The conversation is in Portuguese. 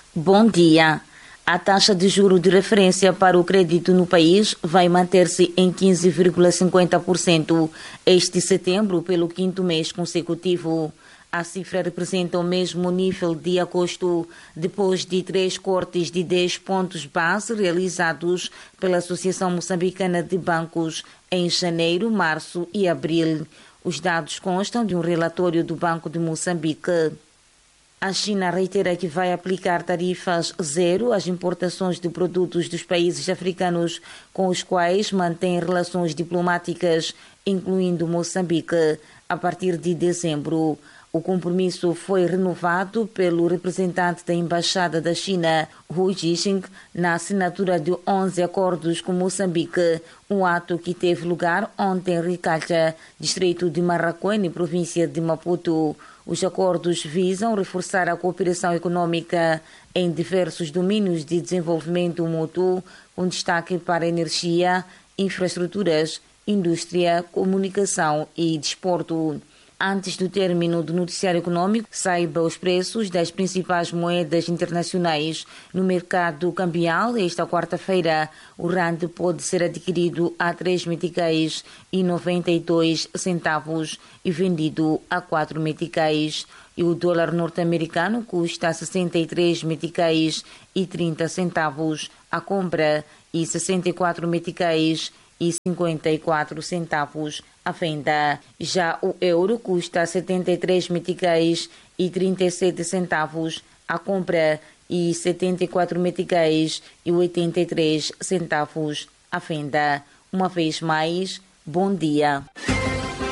Bom dia. A taxa de juro de referência para o crédito no país vai manter-se em 15,50% este setembro, pelo quinto mês consecutivo. A cifra representa o mesmo nível de agosto, depois de 3 cortes de 10 pontos base realizados pela Associação Moçambicana de Bancos em janeiro, março e abril. Os dados constam de um relatório do Banco de Moçambique. A China reitera que vai aplicar tarifas zero às importações de produtos dos países africanos com os quais mantém relações diplomáticas, incluindo Moçambique, a partir de dezembro. O compromisso foi renovado pelo representante da Embaixada da China, Hu Jixing, na assinatura de 11 acordos com Moçambique, um ato que teve lugar ontem em Ricalha, distrito de Marraquene, província de Maputo. Os acordos visam reforçar a cooperação econômica em diversos domínios de desenvolvimento mútuo, com destaque para energia, infraestruturas, indústria, comunicação e desporto. Antes do término do noticiário econômico, saiba os preços das principais moedas internacionais no mercado cambial. Esta quarta-feira, o rand pode ser adquirido a 3 meticais e 92 centavos e vendido a 4 meticais. E o dólar norte-americano custa 63 meticais e 30 centavos a compra e 64 meticais e 54 centavos a venda. Já o euro custa 73 meticais e 37 centavos a compra e 74 meticais e 83 centavos a venda. Uma vez mais, bom dia.